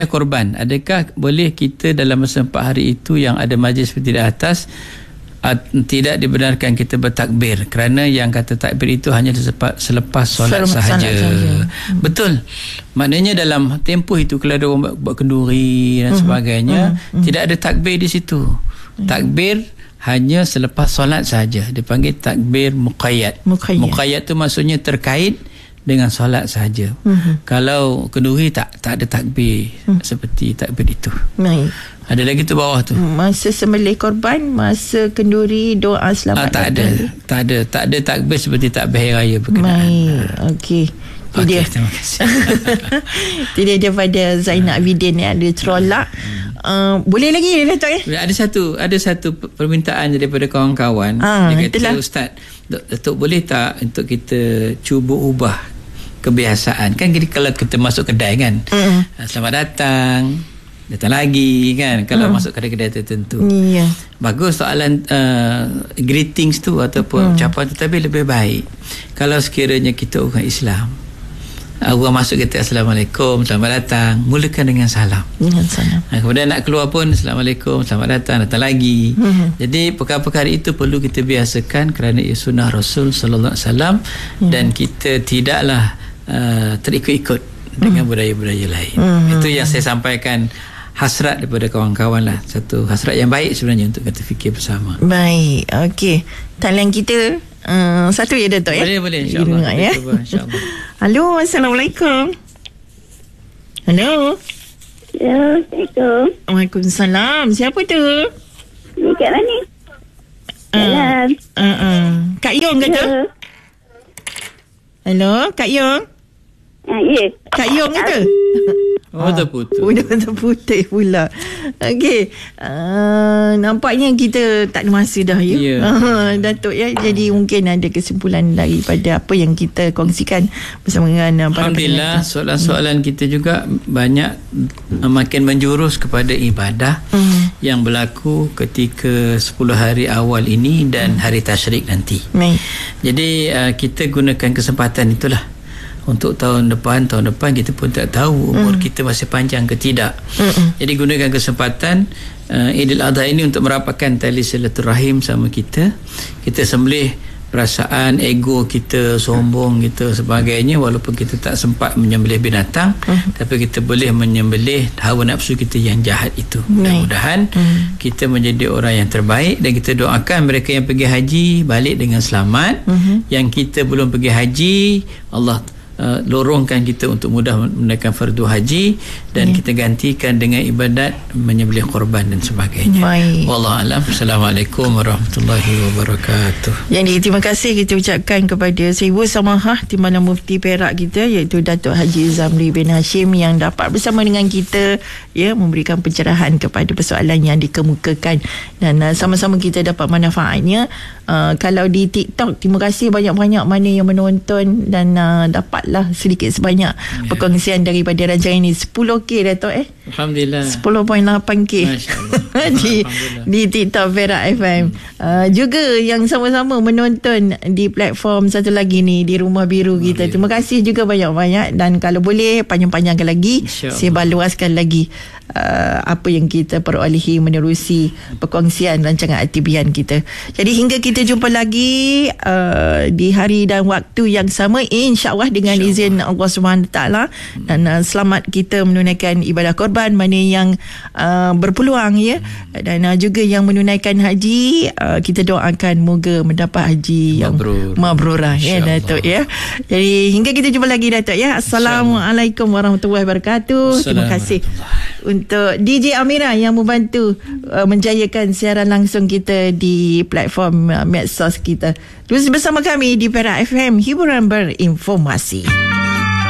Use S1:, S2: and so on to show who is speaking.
S1: korban, adakah boleh kita dalam masa 4 hari itu yang ada majlis seperti di atas tidak dibenarkan kita bertakbir, kerana yang kata takbir itu hanya selepas solat sahaja. Betul, maknanya dalam tempoh itu kalau ada orang buat kenduri dan sebagainya, tidak ada takbir di situ. Takbir hanya selepas solat sahaja, dipanggil takbir muqayyad. Muqayyad tu maksudnya terkait dengan solat sahaja. Kalau kenduri tak ada takbir seperti takbir itu. Baik. Ada lagi tu bawah tu.
S2: Masa sembelih korban, masa kenduri, doa selamat.
S1: Tak ada takbir seperti takbir hari raya berkenaan.
S2: Baik. Okey. Okey,
S1: terima kasih.
S2: Itu dia daripada Zainab Abidin ada Cerolak. Boleh lagi Datuk
S1: Ada satu permintaan daripada kawan-kawan. Dia kata, Ustaz, Datuk boleh tak untuk kita cuba ubah kebiasaan? Kan kalau kita masuk kedai kan, selamat datang lagi kan, kalau masuk kedai-kedai tertentu. Bagus soalan greetings tu ataupun ucapan tu, tapi lebih baik kalau sekiranya kita orang Islam, orang masuk kata Assalamualaikum, selamat datang, mulakan dengan salam. Kemudian nak keluar pun Assalamualaikum, selamat datang lagi. Jadi perkara-perkara itu perlu kita biasakan, kerana ia sunnah Rasul sallallahu alaihi wasallam, dan kita tidaklah terikut-ikut dengan budaya-budaya lain. Itu yang saya sampaikan, hasrat daripada kawan-kawan lah. Satu hasrat yang baik sebenarnya untuk kita fikir bersama.
S2: Baik, okey. Talian kita satu ya Datuk ya?
S1: Boleh insyaAllah. InsyaAllah.
S2: Halo, Assalamualaikum. Halo.
S3: Ya, Assalamualaikum.
S2: Waalaikumsalam. Siapa tu?
S3: Kat mana? Salam.
S2: Kak Yong ke tu? Halo, Kak Yong.
S3: Ya.
S2: Kak Yong ke tu? Terputus pula. Okey. Nampaknya kita tak ada masa dah ya. Datuk ya. Jadi mungkin ada kesimpulan daripada apa yang kita kongsikan bersama dengan para
S1: Alhamdulillah, soalan-soalan kita juga banyak makin menjurus kepada ibadah yang berlaku ketika 10 hari awal ini dan hari tasyrik nanti. Jadi kita gunakan kesempatan itulah. Untuk tahun depan kita pun tak tahu umur kita masih panjang ke tidak. Jadi gunakan kesempatan Idul Adha ini untuk merapatkan tali silaturahim sama kita. Kita sembelih perasaan ego kita, sombong kita sebagainya, walaupun kita tak sempat menyembelih binatang, tapi kita boleh menyembelih hawa nafsu kita yang jahat itu. Mudah-mudahan kita menjadi orang yang terbaik, dan kita doakan mereka yang pergi haji balik dengan selamat. Yang kita belum pergi haji, Allah lorongkan kita untuk mudah menunaikan fardu haji, dan kita gantikan dengan ibadat menyembelih korban dan sebagainya. Wallahu a'lam. Assalamualaikum warahmatullahi wabarakatuh.
S2: Jadi terima kasih kita ucapkan kepada Ibu Samahah Timbalan Mufti Perak kita, iaitu Datuk Haji Zamri bin Hashim, yang dapat bersama dengan kita ya, memberikan pencerahan kepada persoalan yang dikemukakan, dan sama-sama kita dapat manfaatnya. Kalau di TikTok, terima kasih banyak-banyak mana yang menonton, dan dapatlah sedikit sebanyak perkongsian daripada rancangan ini. 10K Datuk
S1: Alhamdulillah.
S2: 10.8K di TikTok Perak FM. Juga yang sama-sama menonton di platform satu lagi ni, di Rumah Biru kita. Terima kasih juga banyak-banyak, dan kalau boleh panjang-panjangkan lagi, sebar luaskan lagi apa yang kita perolehi menerusi perkongsian rancangan Aktivian kita. Jadi hingga kita jumpa lagi di hari dan waktu yang sama, insya-Allah dengan izin Allah SWT, dan selamat kita menunaikan ibadah korban mana yang berpeluang ya, dan juga yang menunaikan haji, kita doakan moga mendapat haji yang mabrurah ya Datuk ya. Jadi hingga kita jumpa lagi Datuk ya. Assalamualaikum warahmatullahi wabarakatuh. Terima kasih untuk DJ Amira yang membantu menjayakan siaran langsung kita di platform medsos kita. Terus bersama kami di Perak FM, hiburan berinformasi.